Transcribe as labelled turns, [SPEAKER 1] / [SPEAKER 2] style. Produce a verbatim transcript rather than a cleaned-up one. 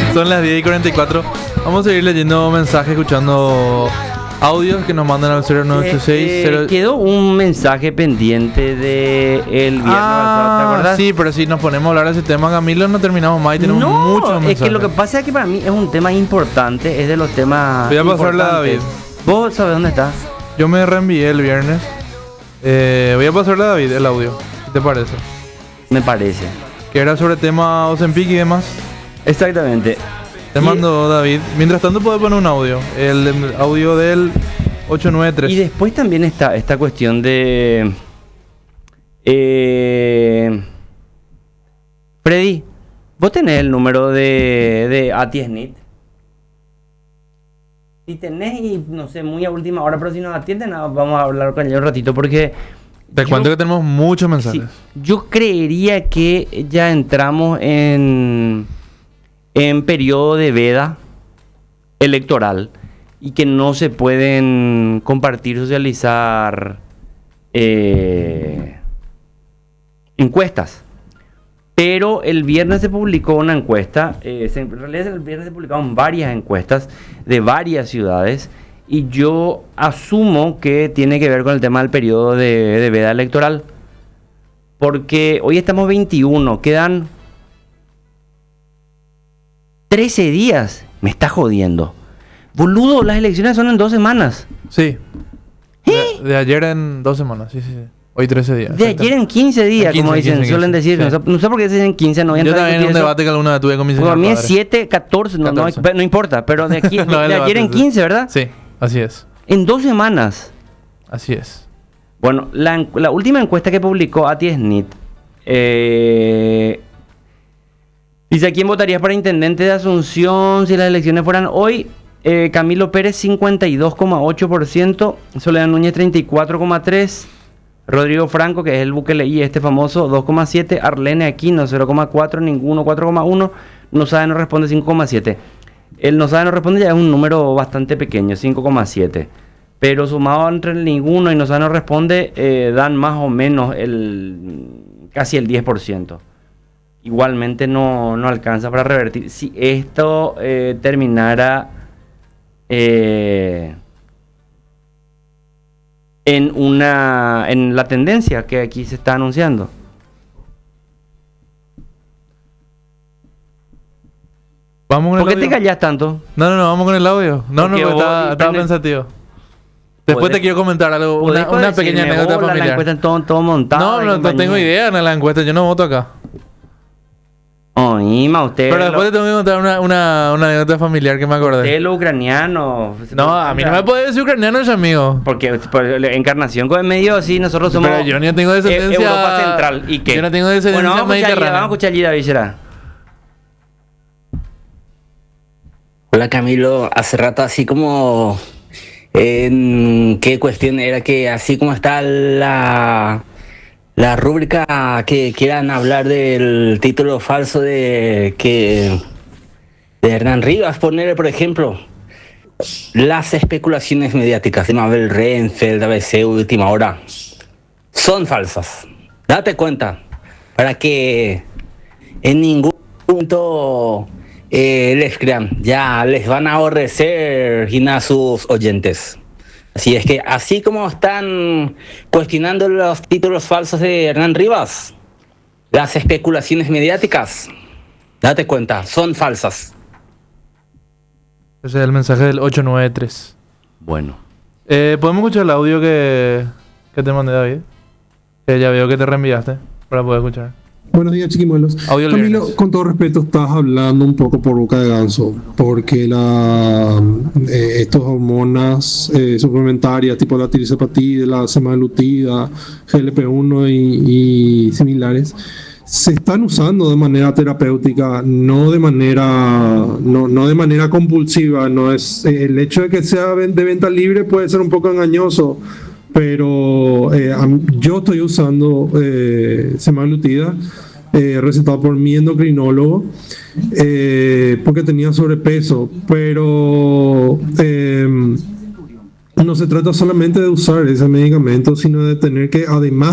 [SPEAKER 1] Son las diez y cuarenta y cuatro. Vamos a seguir leyendo mensajes, escuchando audios que nos mandan al cero nueve ocho seis.
[SPEAKER 2] Eh, eh, quedó un mensaje pendiente de el viernes pasado, ¿te
[SPEAKER 1] Ah,
[SPEAKER 2] acuerdas?
[SPEAKER 1] sí, pero si nos ponemos a hablar de ese tema, Camilo, no terminamos más y tenemos
[SPEAKER 2] no,
[SPEAKER 1] muchos mensajes.
[SPEAKER 2] es que lo que pasa es que para mí es un tema importante, es de los temas
[SPEAKER 1] Voy a pasarle a David.
[SPEAKER 2] importantes. ¿Vos sabés dónde estás?
[SPEAKER 1] Yo me reenvié el viernes. Eh, voy a pasarle a David el audio. ¿Qué te parece?
[SPEAKER 2] Me parece.
[SPEAKER 1] Que era sobre tema Ozempic y demás.
[SPEAKER 2] Exactamente.
[SPEAKER 1] Te
[SPEAKER 2] Y-
[SPEAKER 1] mando David. Mientras tanto puedo poner un audio. El, el audio del ocho nueve tres.
[SPEAKER 2] Y después también está esta cuestión de... Eh, Freddy, ¿vos tenés el número de, de AtiSNIT? Si tenés y no sé, muy a última hora, pero si nos atienden, no, vamos a hablar con ellos un ratito porque...
[SPEAKER 1] Te
[SPEAKER 2] yo-
[SPEAKER 1] cuento que tenemos muchos mensajes.
[SPEAKER 2] sí, yo creería que ya entramos en, en periodo de veda electoral y que no se pueden compartir, socializar eh, encuestas. Pero el viernes se publicó una encuesta, eh, se- en realidad el viernes se publicaron varias encuestas de varias ciudades y yo asumo que tiene que ver con el tema del periodo de, de veda electoral. Porque hoy estamos veintiuno, quedan trece días. Me está jodiendo. Boludo, las elecciones son en dos semanas.
[SPEAKER 1] Sí.
[SPEAKER 2] ¿Eh?
[SPEAKER 1] De, de ayer en dos semanas. Sí, sí, sí. Hoy trece días.
[SPEAKER 2] De ayer en quince días,
[SPEAKER 1] En
[SPEAKER 2] como
[SPEAKER 1] quince,
[SPEAKER 2] dicen,
[SPEAKER 1] quince,
[SPEAKER 2] suelen
[SPEAKER 1] quince,
[SPEAKER 2] decir.
[SPEAKER 1] sí.
[SPEAKER 2] No, sé, no sé por qué dicen quince, no voy a
[SPEAKER 1] Yo
[SPEAKER 2] entrar
[SPEAKER 1] también en un
[SPEAKER 2] discutir eso.
[SPEAKER 1] debate que alguna vez tuve con mi
[SPEAKER 2] Porque
[SPEAKER 1] señor
[SPEAKER 2] a mí es
[SPEAKER 1] padre.
[SPEAKER 2] siete, catorce, no, no,
[SPEAKER 1] catorce.
[SPEAKER 2] no importa, pero de aquí, de,
[SPEAKER 1] No, el
[SPEAKER 2] de
[SPEAKER 1] debate,
[SPEAKER 2] ayer en
[SPEAKER 1] sí.
[SPEAKER 2] quince, ¿verdad?
[SPEAKER 1] Sí, así es.
[SPEAKER 2] En dos semanas.
[SPEAKER 1] Así es.
[SPEAKER 2] Bueno, la, encu- la última encuesta que publicó AtiSNIT eh, dice: ¿a quién votarías para intendente de Asunción si las elecciones fueran hoy? Eh, Camilo Pérez cincuenta y dos coma ocho por ciento, Soledad Núñez treinta y cuatro coma tres por ciento, Rodrigo Franco, que es el Bukele y este famoso, dos coma siete por ciento, Arlene Aquino cero coma cuatro por ciento, ninguno cuatro coma uno por ciento, no sabe, no responde cinco coma siete por ciento. El no sabe, no responde ya es un número bastante pequeño, cinco coma siete por ciento. Pero sumado entre el ninguno y no sabe, no responde, eh, dan más o menos el casi el diez por ciento. Igualmente no, no alcanza para revertir. Si esto eh, terminara eh, en una en la tendencia que aquí se está anunciando.
[SPEAKER 1] Vamos con el
[SPEAKER 2] ¿Por qué te
[SPEAKER 1] audio.
[SPEAKER 2] callas tanto?
[SPEAKER 1] No, no, no, vamos con el audio. No, no,
[SPEAKER 2] Porque
[SPEAKER 1] porque
[SPEAKER 2] vos-
[SPEAKER 1] estaba, estaba
[SPEAKER 2] tenés-
[SPEAKER 1] pensativo. Después
[SPEAKER 2] Podés-
[SPEAKER 1] te quiero comentar algo,
[SPEAKER 2] ¿Podés
[SPEAKER 1] una, una
[SPEAKER 2] decirme,
[SPEAKER 1] pequeña anécdota
[SPEAKER 2] hola, la
[SPEAKER 1] familiar.
[SPEAKER 2] encuesta en todo, todo montado
[SPEAKER 1] No,
[SPEAKER 2] y
[SPEAKER 1] no, no
[SPEAKER 2] compañía?
[SPEAKER 1] tengo idea en la encuesta, yo no voto acá.
[SPEAKER 2] Oíme, usted
[SPEAKER 1] Pero
[SPEAKER 2] lo-
[SPEAKER 1] después te tengo que contar una, una, una anécdota familiar que me acordé.
[SPEAKER 2] usted lo ucraniano.
[SPEAKER 1] No, a mí no me puede decir ucraniano, es amigo.
[SPEAKER 2] Porque por la encarnación con el medio así, nosotros somos
[SPEAKER 1] Pero yo no tengo
[SPEAKER 2] eh,
[SPEAKER 1] descendencia.
[SPEAKER 2] Europa Central. ¿Y qué?
[SPEAKER 1] Yo no tengo descendencia
[SPEAKER 2] Bueno, vamos a escuchar allí,
[SPEAKER 1] mediterránea.
[SPEAKER 2] vamos a escuchar allí, David, será.
[SPEAKER 3] Hola Camilo, hace rato así como en qué cuestión era que así como está la la rúbrica que quieran hablar del título falso de que de Hernán Rivas, poner por ejemplo las especulaciones mediáticas de Mabel Renfeld, A B C, Última Hora son falsas. Date cuenta para que en ningún punto eh, les crean, ya les van a aborrecer y a sus oyentes. Así es que así como están cuestionando los títulos falsos de Hernán Rivas, las especulaciones mediáticas, date cuenta, son falsas.
[SPEAKER 1] Ese es el mensaje del ocho nueve tres.
[SPEAKER 2] Bueno.
[SPEAKER 1] Eh, ¿Podemos escuchar el audio que, que te mandé, David? Que ya veo que te reenviaste para poder escuchar.
[SPEAKER 4] Buenos días, chiquimuelos.
[SPEAKER 1] Audio el
[SPEAKER 4] Camilo,
[SPEAKER 1] viernes.
[SPEAKER 4] con todo respeto, estás hablando un poco por boca de ganso, porque la, eh, estas hormonas eh, suplementarias, tipo la tirzepatide, la semaglutida, G L P uno y, y similares, se están usando de manera terapéutica, no de manera, no, no de manera compulsiva. No es eh, el hecho de que sea ven- de venta libre puede ser un poco engañoso, pero eh, a mí- yo estoy usando eh, semaglutida eh, recetado por mi endocrinólogo eh, porque tenía sobrepeso, pero eh, no se trata solamente de usar ese medicamento, sino de tener que además